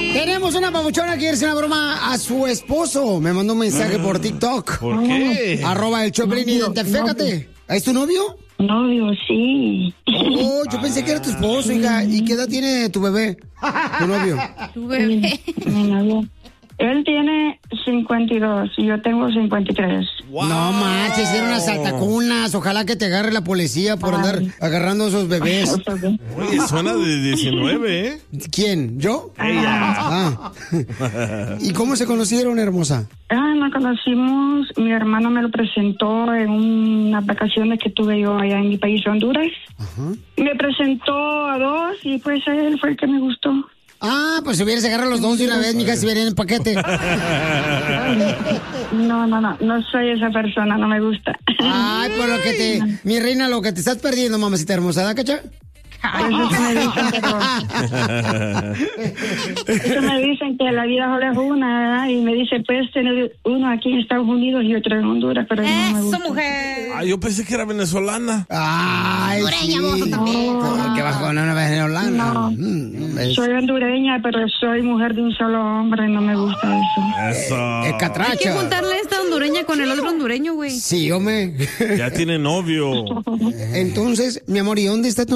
Tenemos una papuchona que quiere hacer una broma a su esposo. Me mandó un mensaje por TikTok. ¿Por qué? @ el Choplin, identifícate. ¿Es tu novio? Novio, sí. Oh, yo pensé que era tu esposo, hija. ¿Y qué edad tiene tu bebé? Tu novio. Tu bebé. Mi novio. Él tiene 52 y yo tengo 53. Wow. No manches, hicieron unas saltacunas. Ojalá que te agarre la policía por andar agarrando a esos bebés. Oye, suena de 19, ¿eh? ¿Quién? ¿Yo? Ella. Ah. ¿Y cómo se conocieron, hermosa? Nos conocimos, mi hermano me lo presentó en unas vacaciones que tuve yo allá en mi país, Honduras. Ajá. Me presentó a dos y pues él fue el que me gustó. Ah, pues si hubieras agarrado los dos de una vez, mija, si venían en paquete. No soy esa persona, no me gusta. Ay, por lo que mi reina, lo que te estás perdiendo, mamacita hermosa, ¿da, cacha? Eso me dicen que la vida solo es una, ¿verdad? Y me dice, puedes tener uno aquí en Estados Unidos y otro en Honduras, pero no me gusta. Mujer. Ah, yo pensé que era venezolana. Ay, hondureña, vos también. Que bajo una venezolana. No, soy hondureña, pero soy mujer de un solo hombre, no me gusta eso. Eso. Es catracha. Hay que juntarle a esta hondureña con el otro hondureño, güey. Sí, hombre. Ya tiene novio. Entonces, mi amor, ¿y dónde está tu